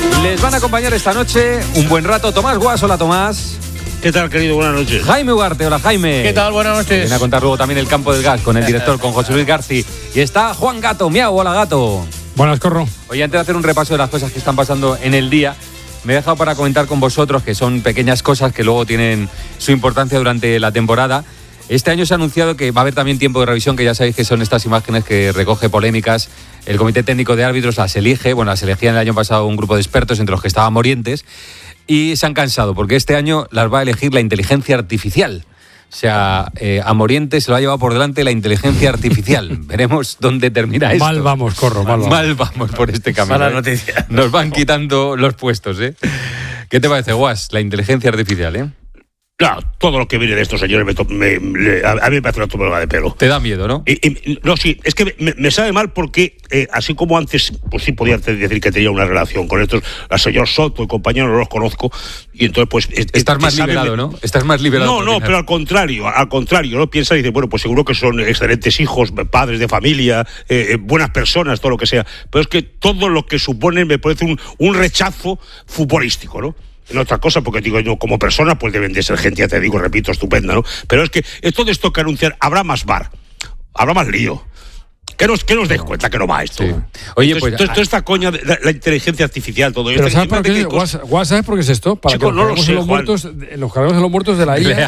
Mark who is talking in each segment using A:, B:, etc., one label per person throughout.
A: Les van a acompañar esta noche un buen rato Tomás Guas. Hola, Tomás.
B: ¿Qué tal, querido? Buenas noches.
A: Jaime Ugarte. Hola, Jaime.
C: ¿Qué tal? Buenas noches.
A: Viene a contar luego también el campo del gas con el director, con José Luis Garci. Y está Juan Gato. Miau, hola, Gato.
D: Buenas, Corro.
A: Oye, antes de hacer un repaso de las cosas que están pasando en el día, me he dejado para comentar con vosotros, que son pequeñas cosas que luego tienen su importancia durante la temporada. Este año se ha anunciado que va a haber también tiempo de revisión, que ya sabéis que son estas imágenes que recoge polémicas. El Comité Técnico de Árbitros las elige. Bueno, las elegían el año pasado un grupo de expertos, entre los que estaba Morientes, y se han cansado, porque este año las va a elegir la inteligencia artificial. O sea, a Morientes se lo ha llevado por delante la inteligencia artificial. Veremos dónde termina esto.
D: Mal vamos, Corro, mal vamos.
A: Mal vamos por este camino.
C: Mala noticia.
A: Nos van quitando los puestos, ¿eh? ¿Qué te parece, Guas? La inteligencia artificial, ¿eh?
B: Claro, todo lo que viene de estos señores a mí me parece una tumba de pelo.
A: Te da miedo, ¿no?
B: No, sí, es que me sabe mal porque así como antes, pues sí podía decir que tenía una relación con estos, la señor Soto y compañeros, no los conozco, y entonces pues...
A: Estás más liberado, ¿no? Estás más liberado.
B: No, pero al contrario, ¿no? Piensa y dice, bueno, pues seguro que son excelentes hijos, padres de familia, buenas personas, todo lo que sea, pero es que todo lo que suponen me parece un rechazo futbolístico, ¿no? En otra cosa, porque digo yo, como persona, pues deben de ser gente, ya te digo, repito, estupenda, ¿no? Pero es que todo esto que anunciar, habrá más bar, habrá más lío. ¿Qué nos des cuenta que no va esto?
A: Sí. Oye,
B: entonces,
A: pues...
B: toda esta coña de la inteligencia artificial, todo esto...
D: Pero ¿sabes por qué? Guas, ¿sabes por qué es esto? Para
B: Chico,
D: que
B: no lo sé,
D: los cargamos en los muertos de la IA.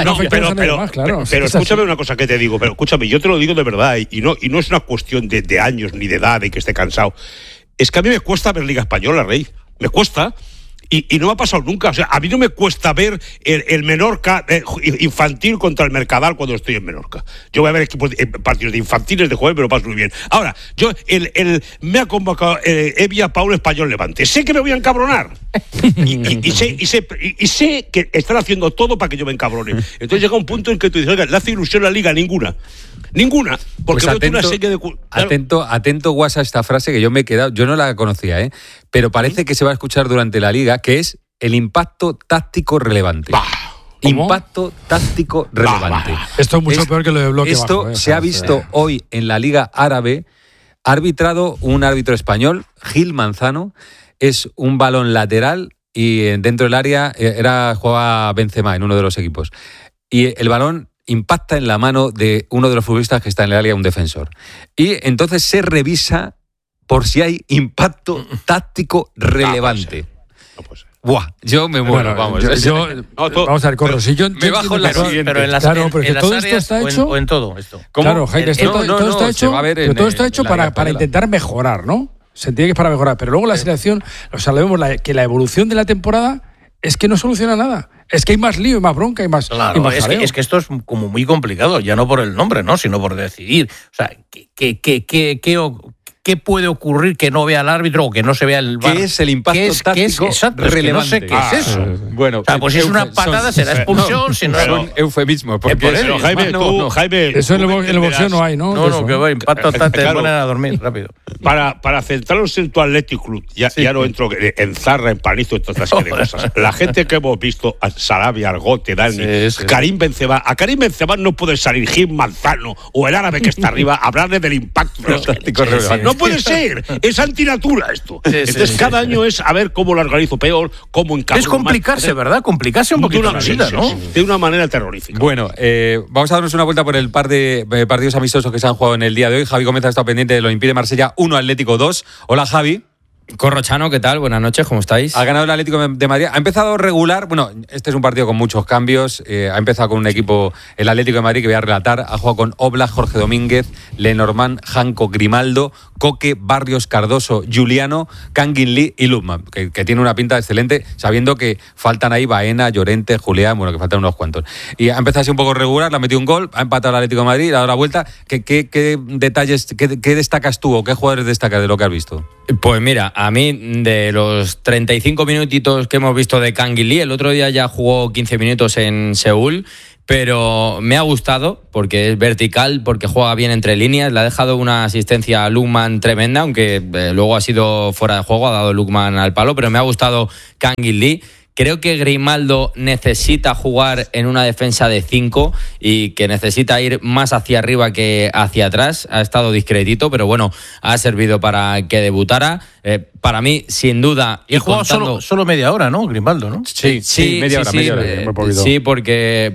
B: Pero escúchame una cosa que te digo, pero escúchame, yo te lo digo de verdad, y no es una cuestión de años, ni de edad, de que esté cansado. Es que a mí me cuesta ver Liga Española, Rey. Me cuesta... Y no me ha pasado nunca. O sea, a mí no me cuesta ver el Menorca infantil contra el Mercadal cuando estoy en Menorca. Yo voy a ver equipos, partidos de infantiles de jueves, me lo paso muy bien. Ahora, yo me ha convocado Evia Paul Español Levante. Sé que me voy a encabronar. Y sé que están haciendo todo para que yo me encabrone. Entonces llega un punto en que tú dices, oiga, ¿le hace ilusión a la Liga? Ninguna. Porque
A: pues atento, Guas, a esta frase que yo me he quedado, yo no la conocía, pero parece que se va a escuchar durante la Liga, que es el impacto táctico relevante. Impacto táctico relevante.
D: Esto es mucho peor que lo de bloque
A: esto
D: bajo.
A: Se ha visto hoy en la Liga Árabe. Ha arbitrado un árbitro español, Gil Manzano. Es un balón lateral y dentro del área jugaba Benzema en uno de los equipos. Y el balón impacta en la mano de uno de los futbolistas que está en el área, un defensor. Y entonces se revisa por si hay impacto táctico relevante.
B: No puede ser.
A: Buah, yo me muero, vamos.
D: Vamos a ver, Corro. Si yo
A: me bajo en la siguiente.
C: Pero en las,
D: claro, porque
C: en las
D: todo
C: áreas
D: esto está hecho...
C: o en todo esto.
D: Claro, Jaime, todo está hecho, pero todo está hecho para intentar mejorar, ¿no? Se entiende que es para mejorar, pero luego la selección, o sea, vemos que la evolución de la temporada es que no soluciona nada. Es que hay más lío y más bronca y más...
C: Claro,
D: y más
C: es que esto es como muy complicado, ya no por el nombre, ¿no? Sino por decidir. O sea, ¿qué puede ocurrir que no vea el árbitro o que no se vea el VAR?
A: ¿Qué es el impacto táctico relevante?
C: No sé qué es eso.
A: Bueno,
C: o sea, pues si es una patada será expulsión.
A: Son eufemismos.
B: Pero Jaime,
D: eso en el boxeo no hay, ¿no?
C: No, que va, impacto táctico, te ponen a dormir rápido.
B: Para centrarnos en tu Athletic Club, ya no entro en Zarra, en Panizo, en todas estas cosas. La gente que hemos visto, a Sarabia, Argote, Dani, Karim Benzema, a Karim Benzema no puede salir Gil Manzano o el árabe que está arriba a hablarle del impacto táctico relevante. No puede ser, es antinatura esto. Entonces cada año es a ver cómo lo organizo peor, cómo encabro.
C: Es complicarse, ¿verdad? Complicarse un poquito la vida, ¿no?
B: De una manera terrorífica.
A: Bueno, vamos a darnos una vuelta por el par de partidos amistosos que se han jugado en el día de hoy. Javi Gómez ha estado pendiente de lo Olympique de Marsella 1, Atlético 2. Hola, Javi.
E: Corrochano, ¿qué tal? Buenas noches, ¿cómo estáis?
A: Ha ganado el Atlético de Madrid. Ha empezado regular. Bueno, este es un partido con muchos cambios. Ha empezado con un equipo, el Atlético de Madrid, que voy a relatar. Ha jugado con Oblak, Jorge Domínguez, Lenormand, Janko, Grimaldo, Coque, Barrios, Cardoso, Juliano, Kangin Lee y Lukman, que tiene una pinta excelente, sabiendo que faltan ahí Baena, Llorente, Julián, bueno, que faltan unos cuantos. Y ha empezado así un poco regular, le ha metido un gol, ha empatado el Atlético de Madrid, le ha dado la vuelta. ¿Qué detalles, qué destacas tú o qué jugadores destacas de lo que has visto?
E: Pues mira, a mí de los 35 minutitos que hemos visto de Kangin Lee, el otro día ya jugó 15 minutos en Seúl, pero me ha gustado porque es vertical, porque juega bien entre líneas, le ha dejado una asistencia a Lukman tremenda, aunque luego ha sido fuera de juego, ha dado Lukman al palo, pero me ha gustado Kangin Lee. Creo que Grimaldo necesita jugar en una defensa de 5 y que necesita ir más hacia arriba que hacia atrás. Ha estado discretito, pero bueno, ha servido para que debutara. Para mí, sin duda...
C: Y jugó solo media hora, ¿no? Grimaldo, ¿no?
E: Sí, media hora. Sí, porque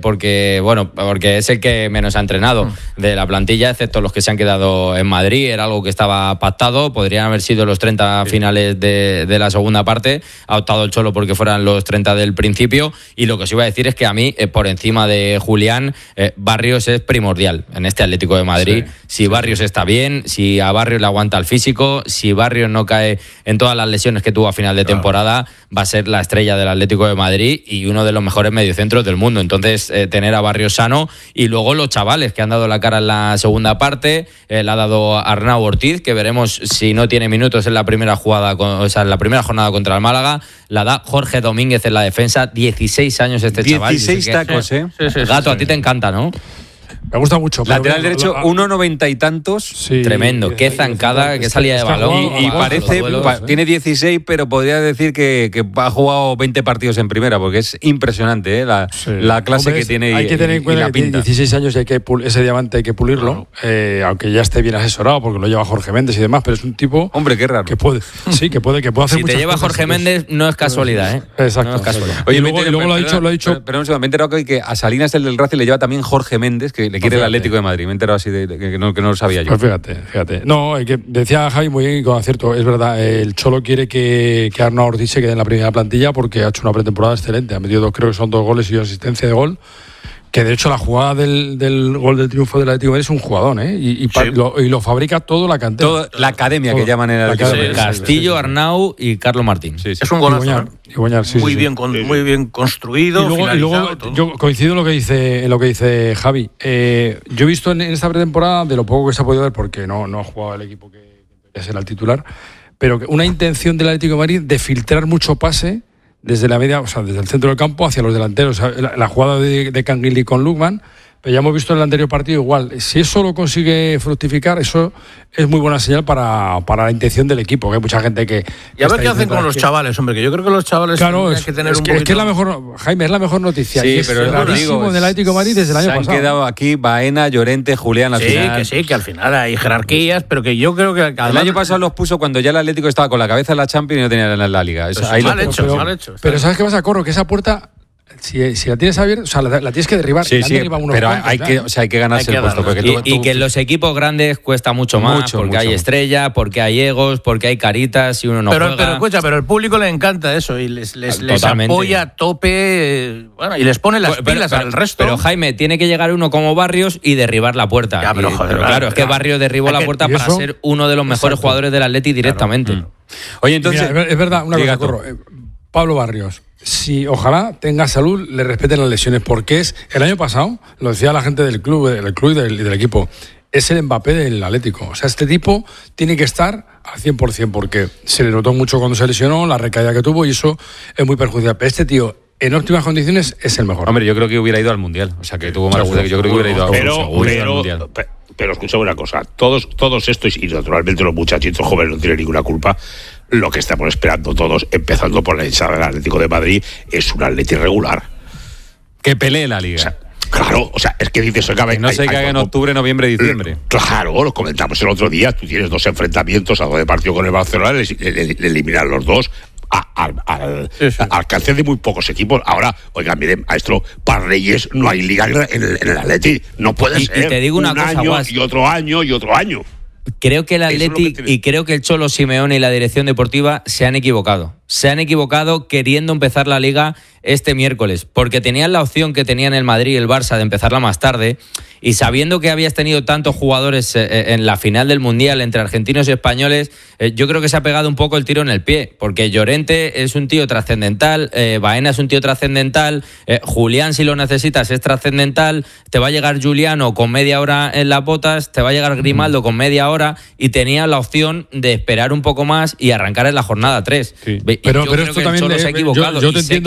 E: es el que menos ha entrenado de la plantilla, excepto los que se han quedado en Madrid. Era algo que estaba pactado. Podrían haber sido los 30 finales de la segunda parte. Ha optado el Cholo porque fueran los 30 del principio. Y lo que os iba a decir es que a mí, por encima de Julián, Barrios es primordial en este Atlético de Madrid. Si Barrios está bien, si a Barrios le aguanta el físico, si Barrios no cae en todas las lesiones que tuvo a final de temporada, va a ser la estrella del Atlético de Madrid y uno de los mejores mediocentros del mundo. Entonces, tener a Barrios sano y luego los chavales que han dado la cara en la segunda parte, la ha dado Arnau Ortiz, que veremos si no tiene minutos en la primera en la primera jornada contra el Málaga. La da Jorge Domínguez en la defensa, 16 años chaval.
A: 16 tacos,
E: Gato, a ti te encanta, ¿no?
D: Me gusta mucho.
A: Lateral derecho, 1,90 y tantos.
E: Sí, tremendo. Qué zancada, qué salida de balón.
A: Y parece, tiene 16, pero podría decir que ha jugado 20 partidos en primera, porque es impresionante la clase que tiene.
D: Hay que tener en cuenta que tiene 16 años y ese diamante hay que pulirlo, aunque ya esté bien asesorado, porque lo lleva Jorge Méndez y demás, pero es un tipo.
A: Hombre, qué raro.
D: Que puede hacer
E: si
D: muchas cosas.
E: Si te lleva Jorge Méndez, no es casualidad, ¿eh?
D: Exacto.
E: No es casualidad.
D: Oye, luego lo ha dicho.
A: Pero un segundo, me he enterado que a Salinas, el del Racing, le lleva también Jorge Méndez, que le quiere el Atlético de Madrid. Me he enterado así que no lo sabía yo.
D: Pues fíjate. No, que decía Javi muy bien y con acierto. Es verdad, el Cholo quiere que Arnau Ortiz se quede en la primera plantilla porque ha hecho una pretemporada excelente. Ha metido creo que son 2 goles y 1 asistencia de gol. Que de hecho la jugada del gol del triunfo del Atlético de Madrid es un jugador, ¿eh? Y lo fabrica todo la cantera.
A: Toda la academia que llaman en el Atlético de Madrid.
E: Castillo, Arnau y Carlos Martín.
C: Sí. Es un golazo. Muy bien construido.
D: Y luego yo coincido en lo que dice Javi. Yo he visto en esta pretemporada, de lo poco que se ha podido ver, porque no ha jugado el equipo que debería ser el titular, pero una intención del Atlético de Madrid de filtrar mucho pase desde la media, o sea, desde el centro del campo hacia los delanteros. La jugada de Canguilí con Lukman, pero ya hemos visto en el anterior partido igual. Si eso lo consigue fructificar, eso es muy buena señal para la intención del equipo, que hay mucha gente que...
C: Y a ver qué hacen con los chavales, hombre, que yo creo que los chavales tienen que tener un poquito...
D: Es que es la mejor, Jaime, es la mejor noticia.
A: Sí, pero es rarísimo
D: del Atlético de Madrid desde el año pasado.
A: Se han quedado aquí Baena, Llorente, Julián al final.
C: Que al final hay jerarquías, pero que yo creo que...
A: El año pasado los puso cuando ya el Atlético estaba con la cabeza en la Champions y no tenía en la Liga.
C: Pues ahí mal hecho.
D: Pero ¿sabes qué pasa, Corro? Que esa puerta... Si la tienes abierta, o sea, la tienes que derribar.
A: Sí, pero hay que ganarse el puesto.
E: Y que en los equipos grandes cuesta mucho más, porque hay estrella, porque hay egos, porque hay caritas y uno no juega.
C: Pero escucha, pero al público le encanta eso y les apoya a tope, y les pone las pilas al resto.
E: Pero Jaime, tiene que llegar uno como Barrios y derribar la puerta.
C: Pero
E: claro, es que Barrios derribó la puerta para ser uno de los mejores jugadores del Atleti directamente.
A: Oye, entonces...
D: Mira, es verdad, una cosa, Corro. Pablo Barrios, si ojalá tenga salud, le respeten las lesiones, porque es el año pasado, lo decía la gente del club y del equipo, es el Mbappé del Atlético. O sea, este tipo tiene que estar al 100%, porque se le notó mucho cuando se lesionó, la recaída que tuvo, y eso es muy perjudicial. Pero este tío, en óptimas condiciones, es el mejor.
A: Hombre, yo creo que hubiera ido al Mundial. O sea, que tuvo mala suerte, que yo creo que hubiera ido al Mundial.
B: Pero escucha una cosa, todos estos, y naturalmente los muchachitos jóvenes no tienen ninguna culpa, lo que estamos esperando todos, empezando por la hinchada del Atlético de Madrid, es un Atleti regular.
A: Que pelee la Liga.
B: O sea, claro, es que dices...
A: Que no se caiga en octubre, noviembre, diciembre.
B: Claro, lo comentamos el otro día, tú tienes 2 enfrentamientos a 2 de partido con el Barcelona, le eliminan los 2... Al alcance de muy pocos equipos. Ahora, oigan, miren, maestro, para Reyes no hay liga en el Atleti. No puede ser.
E: Y te digo una cosa,
B: año y otro año y otro año.
E: Creo que el Atleti y creo que el Cholo Simeone y la dirección deportiva se han equivocado. Se han equivocado queriendo empezar la Liga este miércoles, porque tenían la opción que tenían el Madrid y el Barça de empezarla más tarde, y sabiendo que habías tenido tantos jugadores en la final del Mundial entre argentinos y españoles, yo creo que se ha pegado un poco el tiro en el pie, porque Llorente es un tío trascendental, Baena es un tío trascendental, Julián, si lo necesitas, es trascendental, te va a llegar Juliano con media hora en las botas, te va a llegar Grimaldo con media hora, y tenía la opción de esperar un poco más y arrancar en la jornada 3.
A: Sí.
D: Pero esto también
E: se ha equivocado.
D: Yo te entiendo, Javi, pero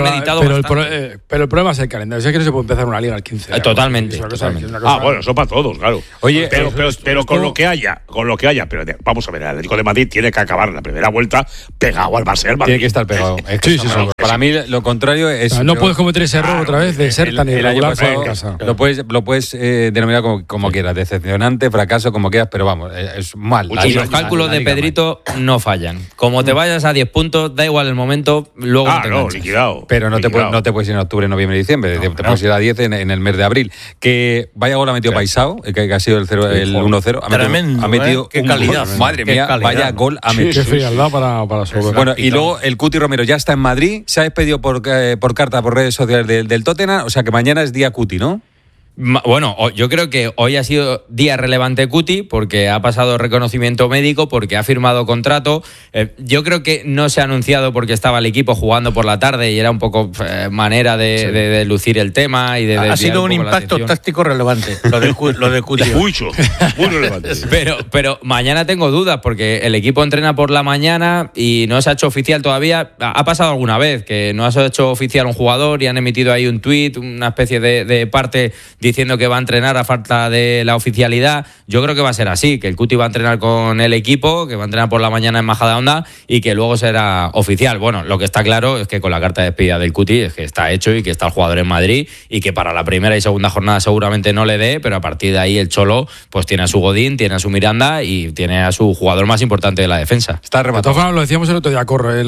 E: meditado bastante.
D: Pero el problema es el calendario. Es que no se puede empezar una liga al 15.
E: Totalmente.
B: Bueno, eso para todos, claro. Oye, pero con lo que haya, pero vamos a ver, el Atlético de Madrid tiene que acabar la primera vuelta pegado al Barça.
A: Tiene que estar pegado. Sí. Para mí lo contrario es...
D: No puedes cometer ese error otra vez de ser tan irregular en casa.
A: Lo puedes denominar como quieras, decepcionante, fracaso, como quieras, pero vamos, es mal.
E: Y los cálculos de Pedrito no fallan. Como te vayas a 10 puntos, da igual el momento, luego
B: liquidado.
A: Pero no te puedes ir en octubre, noviembre, diciembre. Te puedes ir a 10 en el mes de abril. Que vaya gol ha metido Paisao, que ha sido el 1-0.
C: Tremendo.
A: Ha metido
C: qué calidad.
A: Madre mía, vaya gol ha metido.
D: Qué frialdad para sobre.
A: Bueno, y luego el Cuti Romero ya está en Madrid, se ha despedido por carta, por redes sociales del Tottenham, o sea que mañana es día Cuti, ¿no?
E: Bueno, yo creo que hoy ha sido día relevante Cuti porque ha pasado reconocimiento médico, porque ha firmado contrato. Yo creo que no se ha anunciado porque estaba el equipo jugando por la tarde y era un poco manera de lucir el tema y de
C: ha sido un impacto táctico relevante lo de Cuti.
B: Mucho, muy relevante.
E: Pero mañana tengo dudas porque el equipo entrena por la mañana y no se ha hecho oficial todavía. Ha pasado alguna vez que no se ha hecho oficial un jugador y han emitido ahí un tuit, una especie de parte diciendo que va a entrenar a falta de la oficialidad. Yo creo que va a ser así, que el Cuti va a entrenar con el equipo, que va a entrenar por la mañana en Majadahonda y que luego será oficial. Bueno, lo que está claro es que con la carta de despedida del Cuti es que está hecho y que está el jugador en Madrid y que para la primera y segunda jornada seguramente no le dé, pero a partir de ahí el Cholo pues tiene a su Godín, tiene a su Miranda y tiene a su jugador más importante de la defensa.
D: Está rematado. Lo decíamos el otro día,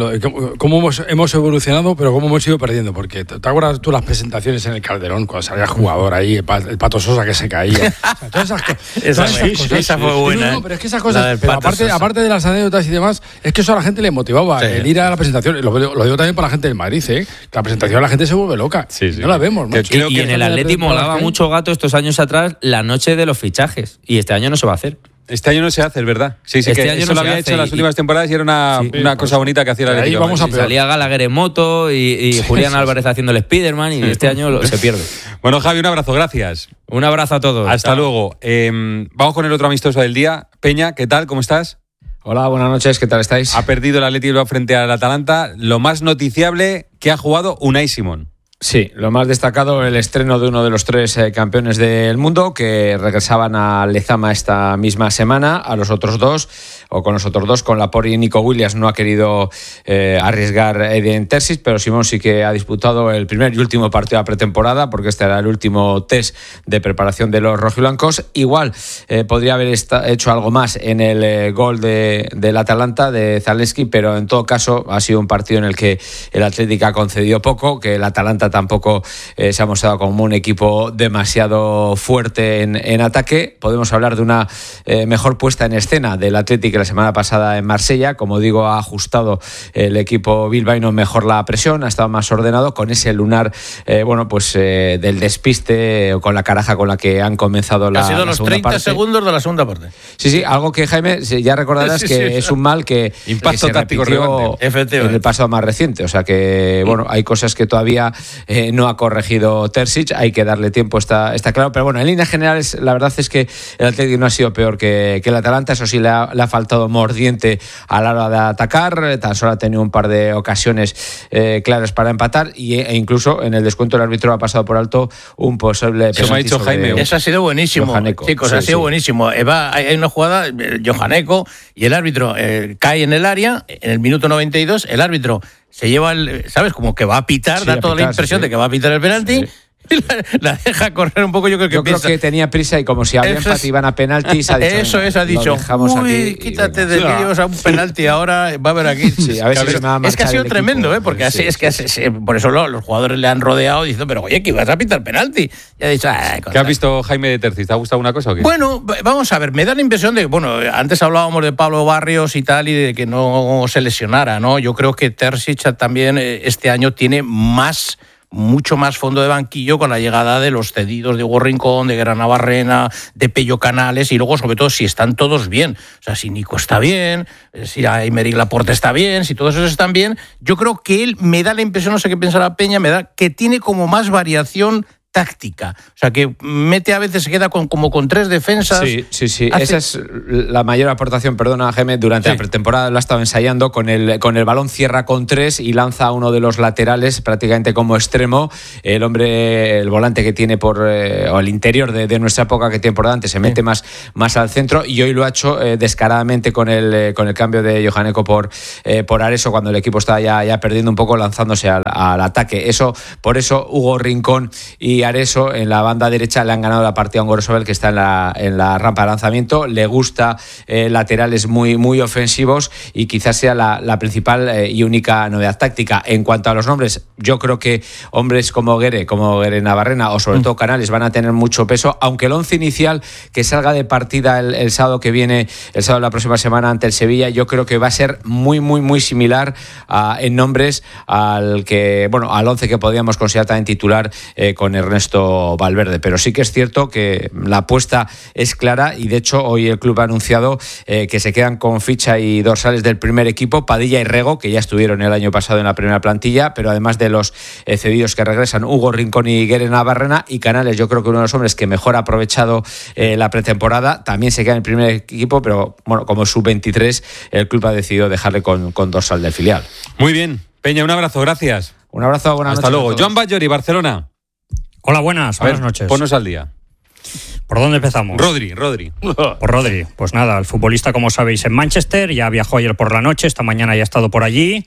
D: cómo hemos evolucionado, pero cómo hemos ido perdiendo, porque ¿te acuerdas tú las presentaciones en el Calderón cuando salía jugador ahí, el Pato Sosa que se caía? O sea, todas esas cosas.
C: Esa fue buena.
D: No, pero es que esas cosas, aparte de las anécdotas y demás, es que eso a la gente le motivaba, el ir a la presentación. Lo digo también para la gente del Madrid, que la presentación la gente se vuelve loca. No la vemos.
E: Y en el Atlético molaba mucho, Gato, estos años atrás, la noche de los fichajes. Y este año no se va a hacer.
A: Este año no se hace, es verdad. Sí,
E: este
A: que
E: año
A: eso
E: no
A: lo había hecho en las últimas temporadas y era una cosa bonita que hacía la Atlético.
D: Vamos a
E: salía Gallagher en moto y Julián Álvarez haciendo el Spiderman y este año se pierde.
A: Bueno, Javi, un abrazo, gracias.
E: Un abrazo a todos.
A: Hasta luego. Vamos con el otro amistoso del día. Peña, ¿qué tal? ¿Cómo estás?
F: Hola, buenas noches, ¿qué tal estáis?
A: Ha perdido el Atlético frente al Atalanta. Lo más noticiable que ha jugado Unai Simón.
F: Sí, lo más destacado, el estreno de uno de los 3 campeones del mundo que regresaban a Lezama esta misma semana. A los otros 2, o con los otros 2, con Laporte y Nico Williams, no ha querido arriesgar Edin Terzic, pero Simón sí que ha disputado el primer y último partido de pretemporada, porque este era el último test de preparación de los rojiblancos. Igual podría haber hecho algo más en el gol del Atalanta, de Zalewski, pero en todo caso ha sido un partido en el que el Atlético ha concedido poco, que el Atalanta tampoco se ha mostrado como un equipo demasiado fuerte en ataque. Podemos hablar de una mejor puesta en escena del Atlético la semana pasada en Marsella. Como digo, ha ajustado el equipo bilbaíno mejor la presión, ha estado más ordenado con ese lunar del despiste, con la caraja con la que han comenzado la segunda parte. Ha sido
C: los 30 segundos de la segunda parte.
F: Sí, algo que, Jaime, ya recordarás que es un mal que
A: impacto táctico
F: repitió en el pasado más reciente. O sea que, hay cosas que todavía no ha corregido Terzic, hay que darle tiempo, está claro, pero bueno, en líneas generales la verdad es que el Atlético no ha sido peor que el Atalanta. Eso sí, le ha faltado mordiente a la hora de atacar, tan solo ha tenido un par de ocasiones claras para empatar e incluso en el descuento el árbitro ha pasado por alto un posible penalti.
A: Eso me ha dicho Jaime.
C: Eso ha sido buenísimo, chicos, ha sido buenísimo. Hay una jugada, Johaneko, y el árbitro cae en el área, en el minuto 92, el árbitro se lleva ¿sabes? Como que va a pitar, da toda la impresión de que va a pitar el penalti. Sí. Y la deja correr un poco. Yo creo que
F: tenía prisa y como si había empate iban a penaltis, ha dicho,
C: ha dicho, uy, quítate de líos a un penalti ahora, va a haber aquí.
F: Sí, a ver si se me va a marchar.
C: Es que ha sido tremendo, porque así es que por eso los jugadores le han rodeado diciendo, pero oye, que ibas a pitar penalti. Y ha dicho,
A: ¿qué has visto, Jaime, de Terzic? ¿Te ha gustado una cosa o qué?
C: Bueno, vamos a ver, me da la impresión de que, antes hablábamos de Pablo Barrios y tal, y de que no se lesionara, ¿no? Yo creo que Terzic también este año tiene mucho más fondo de banquillo con la llegada de los cedidos de Hugo Rincón, de Granabarrena, de Pello Canales, y luego, sobre todo, si están todos bien. O sea, si Nico está bien, si Aymeric Laporte está bien, si todos esos están bien, yo creo que él me da la impresión, no sé qué pensará Peña, me da que tiene como más variación táctica. O sea, que mete a veces, se queda como con 3 defensas.
F: Sí. Esa es la mayor aportación, perdona, Jaime, durante la pretemporada lo ha estado ensayando. Con el balón cierra con 3 y lanza a uno de los laterales prácticamente como extremo. El volante que tiene o el interior de nuestra época que tiene por delante, se mete más al centro, y hoy lo ha hecho descaradamente con el cambio de Johan Eko por Areso, cuando el equipo está ya perdiendo un poco, lanzándose al ataque. Por eso Hugo Rincón y Areso en la banda derecha le han ganado la partida a un Gorosabel que está en la rampa de lanzamiento. Le gusta laterales muy, muy ofensivos, y quizás sea la principal y única novedad táctica. En cuanto a los nombres, yo creo que hombres como Guere Navarrena o sobre todo Canales van a tener mucho peso, aunque el 11 inicial que salga de partida el sábado que viene, el sábado de la próxima semana ante el Sevilla, yo creo que va a ser muy, muy, muy similar en nombres al 11 que podríamos considerar también titular con Ernesto Valverde. Pero sí que es cierto que la apuesta es clara, y de hecho hoy el club ha anunciado que se quedan con ficha y dorsales del primer equipo, Padilla y Rego, que ya estuvieron el año pasado en la primera plantilla, pero además de los cedidos que regresan, Hugo Rincón y Guere Navarrena, y Canales, yo creo que uno de los hombres que mejor ha aprovechado la pretemporada, también se queda en el primer equipo, pero bueno, como sub-23 el club ha decidido dejarle con dorsal del filial.
A: Muy bien, Peña, un abrazo, gracias.
F: Un abrazo, buenas noches.
A: Hasta luego. Joan Bajori, Barcelona.
G: Hola, buenas noches.
A: Ponnos al día.
G: ¿Por dónde empezamos?
A: Rodri.
G: Por Rodri. Pues nada, el futbolista, como sabéis, en Manchester, ya viajó ayer por la noche, esta mañana ya ha estado por allí.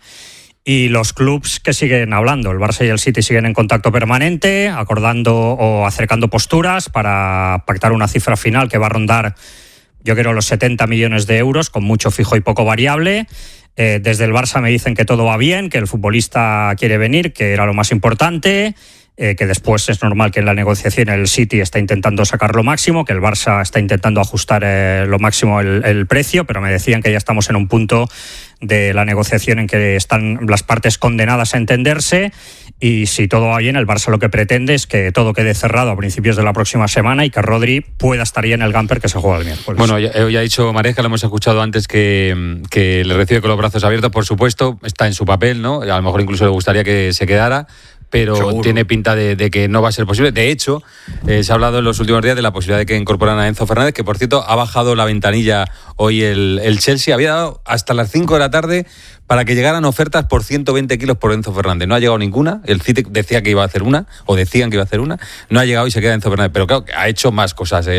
G: Y los clubs que siguen hablando, el Barça y el City siguen en contacto permanente, acordando o acercando posturas para pactar una cifra final que va a rondar, yo creo, los 70 millones de euros, con mucho fijo y poco variable. Desde el Barça me dicen que todo va bien, que el futbolista quiere venir, que era lo más importante, que después es normal que en la negociación el City está intentando sacar lo máximo, que el Barça está intentando ajustar lo máximo el precio, pero me decían que ya estamos en un punto de la negociación en que están las partes condenadas a entenderse, y si todo va bien, el Barça lo que pretende es que todo quede cerrado a principios de la próxima semana y que Rodri pueda estar ya en el Gamper, que se juega el miércoles.
A: Bueno, ya ha dicho Maresca, lo hemos escuchado antes, que le recibe con los brazos abiertos, por supuesto, está en su papel, ¿no? A lo mejor incluso le gustaría que se quedara, pero seguro. Tiene pinta de que no va a ser posible. De hecho, se ha hablado en los últimos días de la posibilidad de que incorporan a Enzo Fernández, que por cierto ha bajado la ventanilla hoy el Chelsea. Había dado hasta las 5 de la tarde para que llegaran ofertas por 120 kilos por Enzo Fernández. No ha llegado ninguna. El City decía que iba a hacer una, o decían que iba a hacer una. No ha llegado y se queda Enzo Fernández. Pero claro, ha hecho más cosas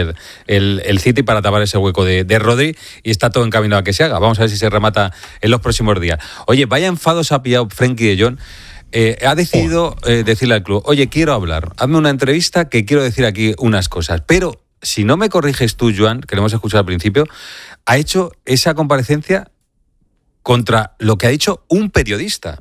A: el City para tapar ese hueco de Rodri, y está todo encaminado a que se haga. Vamos a ver si se remata en los próximos días. Oye, vaya enfados ha pillado Frenkie de Jong. Ha decidido decirle al club: oye, quiero hablar, hazme una entrevista, que quiero decir aquí unas cosas. Pero si no me corriges tú, Joan, que lo hemos escuchado al principio, ha hecho esa comparecencia contra lo que ha dicho un periodista.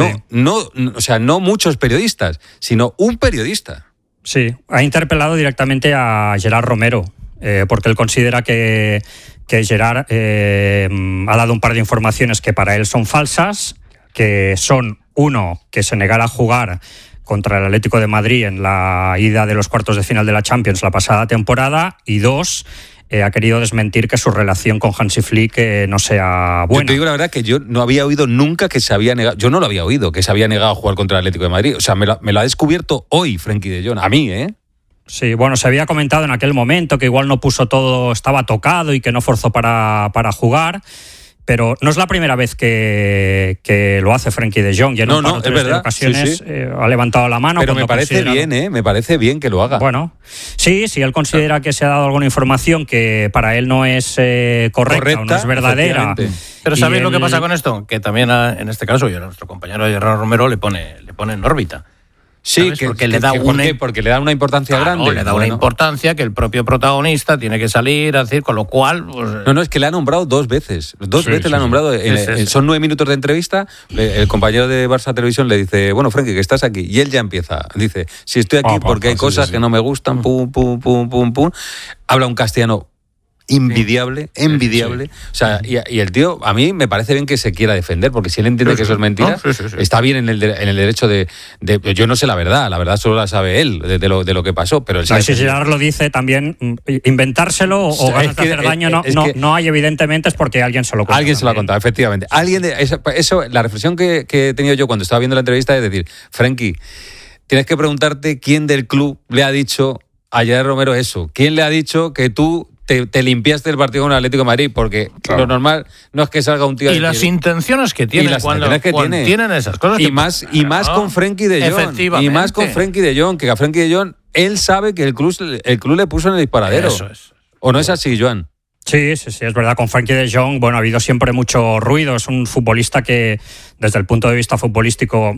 A: O sea, no muchos periodistas, sino un periodista.
G: Sí, ha interpelado directamente a Gerard Romero, porque él considera que Gerard ha dado un par de informaciones que para él son falsas, que son: uno, que se negara a jugar contra el Atlético de Madrid en la ida de los cuartos de final de la Champions la pasada temporada, y dos, ha querido desmentir que su relación con Hansi Flick no sea buena.
A: Yo te digo la verdad que yo no había oído nunca que se había negado, yo no lo había oído, que se había negado a jugar contra el Atlético de Madrid. O sea, me lo ha descubierto hoy Frenkie de Jong, a mí, ¿eh?
G: Sí, bueno, se había comentado en aquel momento que igual no puso todo, estaba tocado y que no forzó para jugar. Pero no es la primera vez que lo hace Frenkie de Jong. Ya en un par o tres de ocasiones ha levantado la mano.
A: Pero me parece bien, me parece bien que lo haga.
G: Bueno, sí, él considera que se ha dado alguna información que para él no es correcta o no es verdadera.
C: Pero ¿sabéis lo que pasa con esto? Que también en este caso, nuestro compañero Gerard Romero le pone en órbita.
A: Sí, porque le da una importancia grande.
C: Le da una importancia que el propio protagonista tiene que salir a decir, con lo cual... Pues,
A: no, es que le ha nombrado 2 veces. Dos veces le ha nombrado. Son 9 minutos de entrevista. El compañero de Barça Televisión le dice: bueno, Frenkie, que estás aquí. Y él ya empieza. Dice: si estoy aquí porque hay cosas que no me gustan, pum, pum, pum, pum, pum. Habla un castellano envidiable. O sea, y el tío, a mí me parece bien que se quiera defender, porque si él entiende que eso es mentira, está bien en el derecho de yo no sé la verdad solo la sabe él de lo que pasó, pero
G: si Gerard lo dice también, inventárselo o ganas de hacer daño no hay, evidentemente, es porque alguien se lo cuenta.
A: Alguien se lo ha contado, efectivamente. Eso, la reflexión que he tenido yo cuando estaba viendo la entrevista es decir: Frenkie, tienes que preguntarte quién del club le ha dicho a Gerard Romero eso. ¿Quién le ha dicho que tú te limpiaste el partido con el Atlético de Madrid? Porque lo normal no es que salga un tío...
C: Y las intenciones que tiene cuando tienen esas cosas.
A: Y más con Frenkie de Jong. Y más con Frenkie de Jong, que a Frenkie de Jong, él sabe que el club le puso en el disparadero.
C: Eso es.
A: ¿O no es así, Joan?
G: Sí, es verdad. Con Frenkie de Jong, ha habido siempre mucho ruido. Es un futbolista que, desde el punto de vista futbolístico,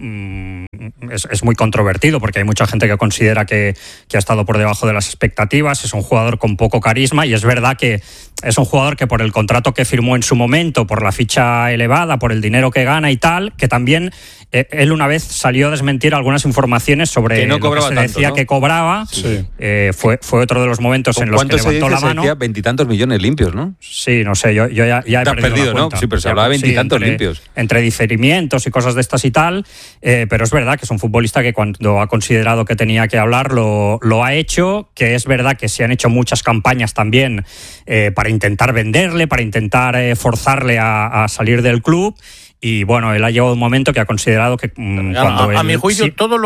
G: es muy controvertido, porque hay mucha gente que considera que ha estado por debajo de las expectativas. Es un jugador con poco carisma, y es verdad que es un jugador que, por el contrato que firmó en su momento, por la ficha elevada, por el dinero que gana y tal, que también él una vez salió a desmentir algunas informaciones sobre
A: que no
G: lo que se decía
A: tanto, ¿no?
G: que cobraba.
A: Sí.
G: Fue otro de los momentos en los que levantó la mano.
A: 20 millones limpios, ¿no?
G: Sí, no sé, yo ya he perdido la cuenta.
A: ¿no? Sí, pero se hablaba de 20 limpios.
G: Entre diferimientos y cosas de estas y tal, pero es verdad que es un futbolista que, cuando ha considerado que tenía que hablar, lo ha hecho, que es verdad que se han hecho muchas campañas también para intentar venderle, para intentar forzarle a salir del club. Y bueno, él ha llegado un momento que ha considerado que
C: a mi juicio, sí, todo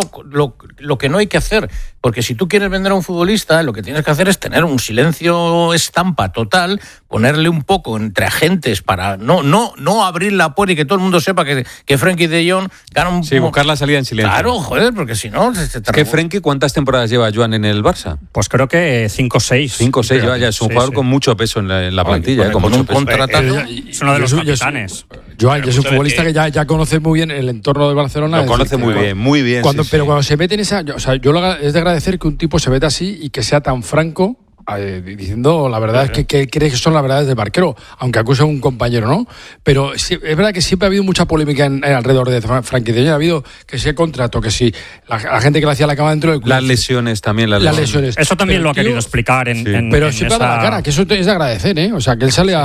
C: lo que no hay que hacer, porque si tú quieres vender a un futbolista, lo que tienes que hacer es tener un silencio estampa total, ponerle un poco entre agentes para no abrir la puerta y que todo el mundo sepa que Frenkie de Jong gana un...
A: Sí, buscar la salida en silencio.
C: Claro, joder, porque si no...
A: ¿Que Frenkie cuántas temporadas lleva Joan en el Barça?
G: Pues creo que 5 o 6.
A: 5 o 6, ya es un jugador con mucho peso en la plantilla.
C: Con un contratazo.
G: Es uno de los capitanes.
D: Joan, es un futbolista que ya conoce muy bien el entorno de Barcelona.
A: Lo conoce muy bien.
D: Pero cuando se mete en esa... O sea, es de agradecer que un tipo se meta así y que sea tan franco, diciendo la verdad, es que cree que son las verdades del barquero, aunque acuse a un compañero, ¿no? Pero sí, es verdad que siempre ha habido mucha polémica alrededor de Frenkie de Jong. Ha habido que si el contrato, que si la gente que le hacía la cama dentro del club.
A: Las lesiones también. Las lesiones.
G: Eso también lo ha querido explicar
D: pero siempre ha dado la cara, que eso es de agradecer, ¿eh? O sea, que él sale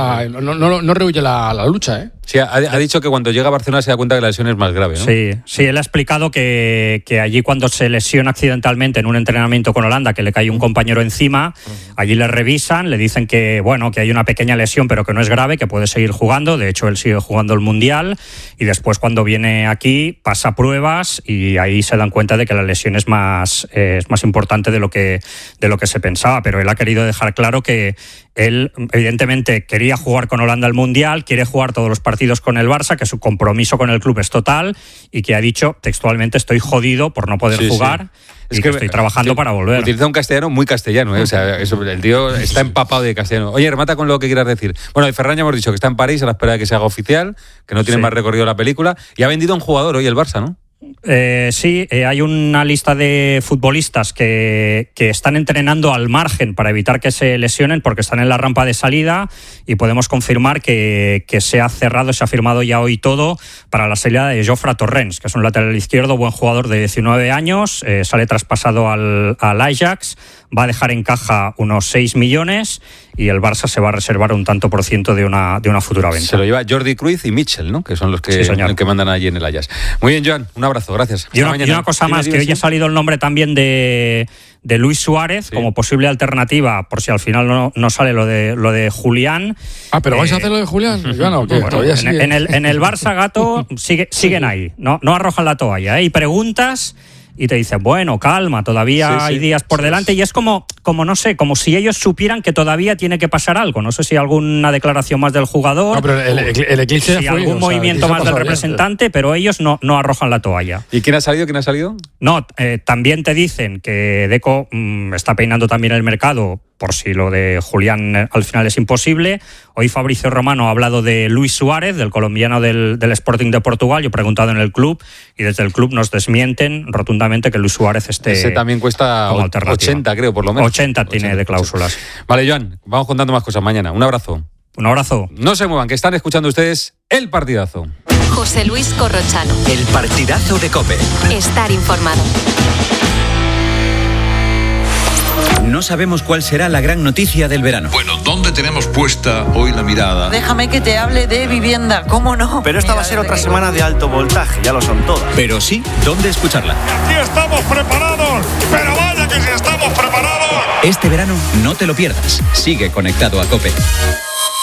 D: no rehuye la lucha, ¿eh?
A: Sí, ha dicho que cuando llega a Barcelona se da cuenta que la lesión es más grave, ¿no?
G: Sí, él ha explicado que allí, cuando se lesiona accidentalmente en un entrenamiento con Holanda, que le cae un compañero encima, allí le revisan, le dicen que hay una pequeña lesión, pero que no es grave, que puede seguir jugando. De hecho, él sigue jugando el Mundial, y después, cuando viene aquí, pasa pruebas y ahí se dan cuenta de que la lesión es más importante de lo que se pensaba. Pero él ha querido dejar claro que él, evidentemente, quería jugar con Holanda el Mundial, quiere jugar todos los partidos con el Barça, que su compromiso con el club es total, y que ha dicho textualmente: estoy jodido por no poder jugar. Es que estoy trabajando para volver.
A: Utiliza un castellano muy castellano, ¿eh? O sea, el tío está empapado de castellano. Oye, remata con lo que quieras decir. Bueno, de Ferran ya hemos dicho que está en París a la espera de que se haga oficial, que no tiene más recorrido la película, y ha vendido a un jugador hoy el Barça, ¿no?
G: Hay una lista de futbolistas que están entrenando al margen para evitar que se lesionen, porque están en la rampa de salida, y podemos confirmar que se ha firmado ya hoy todo para la salida de Jofre Torrents, que es un lateral izquierdo, buen jugador de 19 años, sale traspasado al Ajax, va a dejar en caja unos 6 millones, y el Barça se va a reservar un tanto por ciento de una futura venta.
A: Se lo lleva Jordi Cruyff y Mitchell, ¿no? Que son los que mandan allí en el Ajax. Muy bien, Joan, un abrazo, gracias.
G: Y una cosa más, que hoy ha salido el nombre también de Luis Suárez como posible alternativa, por si al final no sale lo de Julián.
D: Pero ¿vais a hacer lo de Julián?
G: Bueno, en el Barça, Gato, siguen ahí, no arrojan la toalla, ¿eh? Y preguntas y te dicen, bueno, calma, todavía hay días por delante, y es como no sé, como si ellos supieran que todavía tiene que pasar algo. No sé si alguna declaración más del jugador,
D: no, pero el eclipse
G: si algún movimiento más del representante, pero ellos no arrojan la toalla.
A: ¿Y quién ha salido?
G: No, también te dicen que Deco está peinando también el mercado, por si lo de Julián al final es imposible. Hoy Fabrizio Romano ha hablado de Luis Suárez, del colombiano del Sporting de Portugal. Yo he preguntado en el club, y desde el club nos desmienten rotundamente que Luis Suárez esté.
A: Ese también cuesta 80, creo, por lo menos.
G: 80 tiene de cláusulas.
A: Vale, Joan, vamos contando más cosas mañana. Un abrazo.
G: Un abrazo.
A: No se muevan, que están escuchando ustedes El Partidazo.
H: José Luis Corrochano.
I: El Partidazo de COPE.
H: Estar informado.
I: No sabemos cuál será la gran noticia del verano.
J: Bueno, ¿dónde tenemos puesta hoy la mirada?
K: Déjame que te hable de vivienda, ¿cómo no?
L: Pero esta va a ser otra semana de alto voltaje, ya lo son todas.
I: Pero sí, ¿dónde escucharla?
J: Aquí estamos preparados, pero vaya que si estamos preparados.
I: Este verano no te lo pierdas. Sigue conectado a COPE.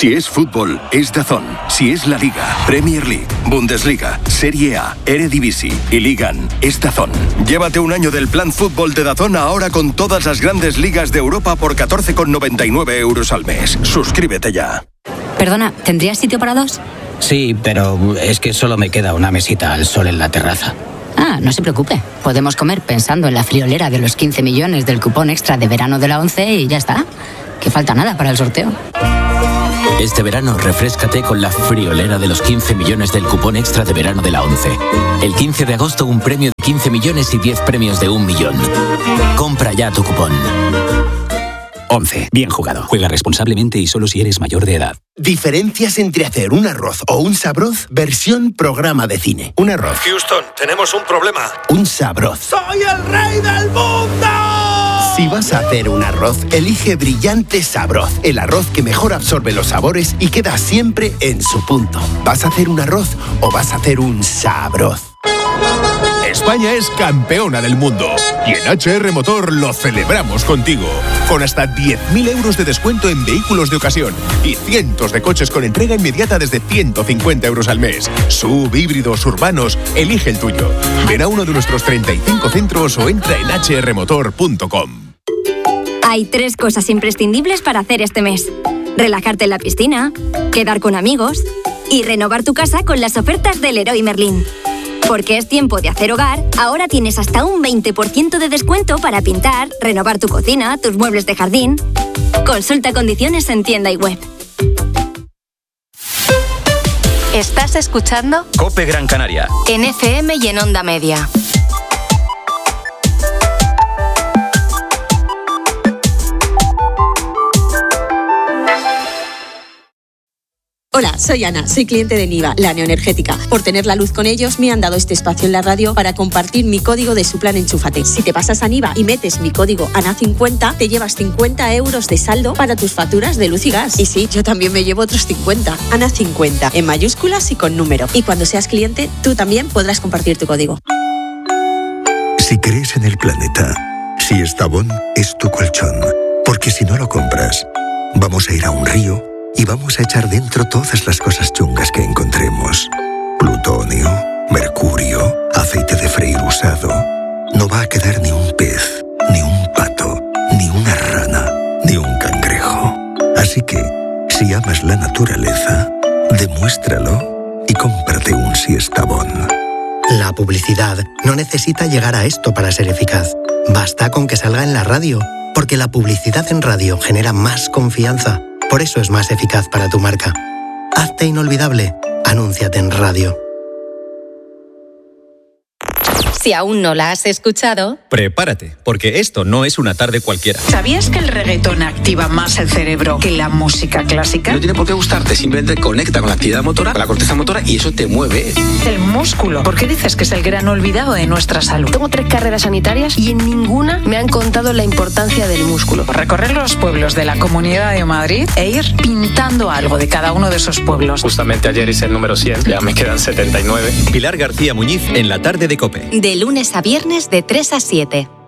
M: Si es fútbol, es DAZN. Si es la Liga, Premier League, Bundesliga, Serie A, Eredivisie y Ligan, es DAZN. Llévate un año del plan fútbol de DAZN ahora con todas las grandes ligas de Europa por 14,99 € al mes. Suscríbete ya.
N: Perdona, ¿tendrías sitio para dos?
O: Sí, pero es que solo me queda una mesita al sol en la terraza.
N: Ah, no se preocupe. Podemos comer pensando en la friolera de los 15 millones del cupón extra de verano de la ONCE y ya está. Que falta nada para el sorteo.
P: Este verano refréscate con la friolera de los 15 millones del cupón extra de verano de la ONCE. El 15 de agosto un premio de 15 millones y 10 premios de 1 millón. Compra ya tu cupón. ONCE. Bien jugado. Juega responsablemente y solo si eres mayor de edad.
Q: Diferencias entre hacer un arroz o un sabroz versión programa de cine. Un arroz.
R: Houston, tenemos un problema.
Q: Un sabroz.
R: ¡Soy el rey del mundo!
Q: Si vas a hacer un arroz, elige Brillante Sabroz. El arroz que mejor absorbe los sabores y queda siempre en su punto. ¿Vas a hacer un arroz o vas a hacer un sabroz?
S: España es campeona del mundo y en HR Motor lo celebramos contigo. Con hasta 10.000 euros de descuento en vehículos de ocasión y cientos de coches con entrega inmediata desde 150 euros al mes. SUV, híbridos, urbanos, elige el tuyo. Ven a uno de nuestros 35 centros o entra en hrmotor.com.
T: Hay 3 cosas imprescindibles para hacer este mes: relajarte en la piscina, quedar con amigos y renovar tu casa con las ofertas del Leroy Merlin. Porque es tiempo de hacer hogar, ahora tienes hasta un 20% de descuento para pintar, renovar tu cocina, tus muebles de jardín. Consulta condiciones en tienda y web.
H: ¿Estás escuchando?
I: COPE Gran Canaria.
H: En FM y en Onda Media.
U: Hola, soy Ana, soy cliente de Niva, la neoenergética. Por tener la luz con ellos me han dado este espacio en la radio para compartir mi código de su plan Enchúfate. Si te pasas a Niva y metes mi código ANA50, te llevas 50 euros de saldo para tus facturas de luz y gas. Y sí, yo también me llevo otros 50. ANA50, en mayúsculas y con número. Y cuando seas cliente, tú también podrás compartir tu código.
V: Si crees en el planeta, Siestabón es tu colchón. Porque si no lo compras, vamos a ir a un río y vamos a echar dentro todas las cosas chungas que encontremos. Plutonio, mercurio, aceite de freír usado. No va a quedar ni un pez, ni un pato, ni una rana, ni un cangrejo. Así que, si amas la naturaleza, demuéstralo y cómprate un Siestabón.
W: La publicidad no necesita llegar a esto para ser eficaz. Basta con que salga en la radio, porque la publicidad en radio genera más confianza. Por eso es más eficaz para tu marca. Hazte inolvidable. Anúnciate en radio.
H: Si aún no la has escuchado,
I: prepárate, porque esto no es una tarde cualquiera.
X: ¿Sabías que el reggaetón activa más el cerebro que la música clásica?
Y: No tiene por qué gustarte, simplemente conecta con la actividad motora, con la corteza motora, y eso te mueve.
X: El músculo. ¿Por qué dices que es el gran olvidado de nuestra salud?
Z: Tengo 3 carreras sanitarias y en ninguna me han contado la importancia del músculo.
X: Recorrer los pueblos de la Comunidad de Madrid e ir pintando algo de cada uno de esos pueblos.
Y: Justamente ayer hice el número 100, ya me quedan 79.
I: Pilar García Muñiz en la tarde de COPE.
H: de lunes a viernes de 3 a 7.